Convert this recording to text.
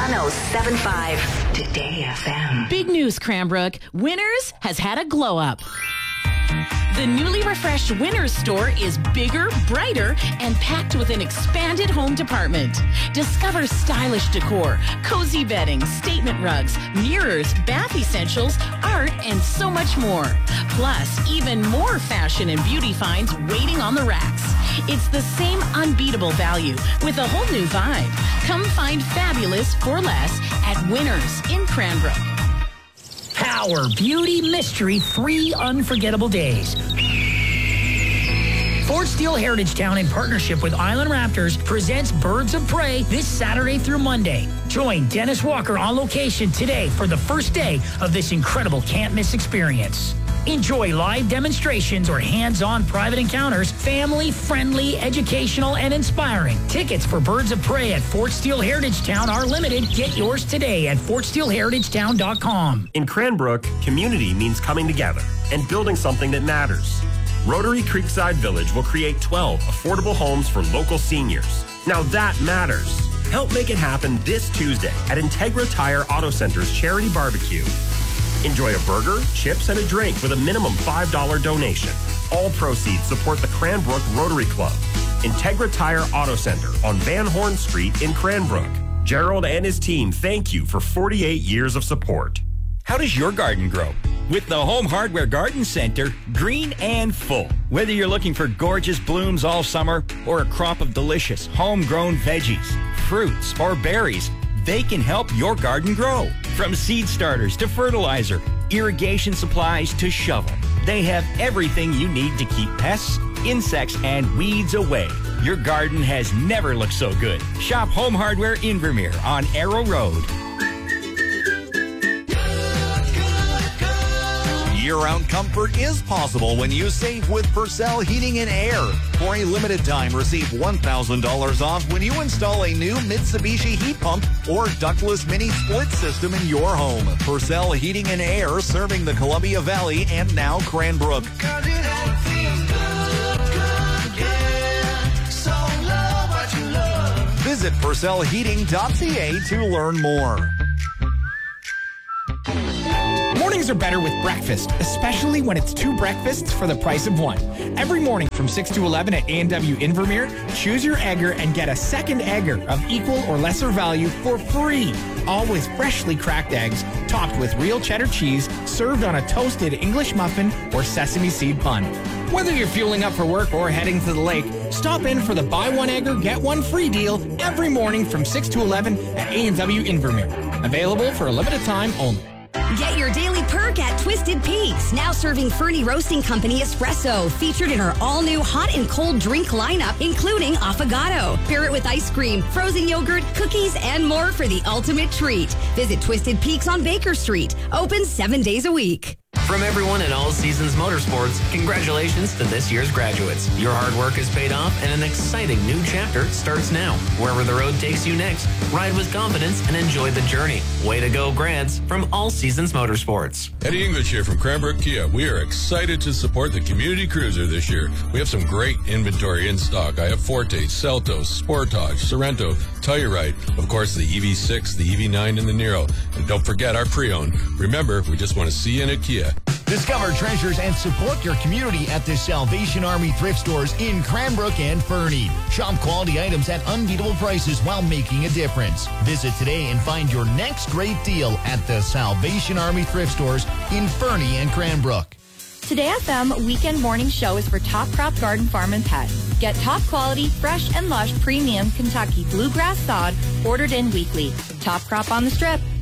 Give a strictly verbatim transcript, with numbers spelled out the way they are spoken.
one oh seven point five Today F M. Big news, Cranbrook. Winners has had a glow up. The newly refreshed Winners store is bigger, brighter, and packed with an expanded home department. Discover stylish decor, cozy bedding, statement rugs, mirrors, bath essentials, art, and so much more. Plus, even more fashion and beauty finds waiting on the racks. It's the same unbeatable value with a whole new vibe. Come find fabulous for less at Winners in Cranbrook. Power, beauty, mystery, three unforgettable days. Fort Steele Heritage Town, in partnership with Island Raptors, presents Birds of Prey this Saturday through Monday. Join Dennis Walker on location today for the first day of this incredible can't-miss experience. Enjoy live demonstrations or hands-on private encounters, family-friendly, educational, and inspiring. Tickets for Birds of Prey at Fort Steele Heritage Town are limited. Get yours today at fort steele heritage town dot com. In Cranbrook, community means coming together and building something that matters. Rotary Creekside Village will create twelve affordable homes for local seniors. Now that matters. Help make it happen this Tuesday at Integra Tire Auto Center's Charity Barbecue. Enjoy a burger, chips, and a drink with a minimum five dollars donation. All proceeds support the Cranbrook Rotary Club. Integra Tire Auto Center on Van Horn Street in Cranbrook. Gerald and his team thank you for forty-eight years of support. How does your garden grow? With the Home Hardware Garden Center, green and full. Whether you're looking for gorgeous blooms all summer or a crop of delicious homegrown veggies, fruits, or berries, they can help your garden grow. From seed starters to fertilizer, irrigation supplies to shovel, they have everything you need to keep pests, insects, and weeds away. Your garden has never looked so good. Shop Home Hardware in Vermeer on Arrow Road. Year-round comfort is possible when you save with Purcell Heating and Air. For a limited time, receive one thousand dollars off when you install a new Mitsubishi heat pump or ductless mini split system in your home. Purcell Heating and Air, serving the Columbia Valley and now Cranbrook. Visit purcell heating dot c a to learn more. Mornings are better with breakfast, especially when it's two breakfasts for the price of one. Every morning from six to eleven at A and W in Vermeer, choose your egger and get a second egger of equal or lesser value for free. All with freshly cracked eggs, topped with real cheddar cheese, served on a toasted English muffin or sesame seed bun. Whether you're fueling up for work or heading to the lake, stop in for the buy one egger, get one free deal every morning from six to eleven at A and W in Vermeer. Available for a limited time only. Get your daily perk at Twisted Peaks, now serving Fernie Roasting Company espresso, featured in our all-new hot and cold drink lineup, including affogato. Pair it with ice cream, frozen yogurt, cookies, and more for the ultimate treat. Visit Twisted Peaks on Baker Street, open seven days a week. From everyone at All Seasons Motorsports, congratulations to this year's graduates. Your hard work has paid off and an exciting new chapter starts now. Wherever the road takes you next, ride with confidence and enjoy the journey. Way to go, grads, from All Seasons Motorsports. Eddie English here from Cranbrook Kia. We are excited to support the Community Cruiser this year. We have some great inventory in stock. I have Forte, Seltos, Sportage, Sorrento, Telluride, of course the E V six, the E V nine, and the Nero. And don't forget our pre-owned. Remember, we just want to see you in a Kia. Discover treasures and support your community at the Salvation Army thrift stores in Cranbrook and Fernie. Shop quality items at unbeatable prices while making a difference. Visit today and find your next great deal at the Salvation Army thrift stores in Fernie and Cranbrook. Today F M Weekend Morning Show is for Top Crop Garden Farm and Pet. Get top quality, fresh and lush premium Kentucky bluegrass sod ordered in weekly. Top Crop on the Strip.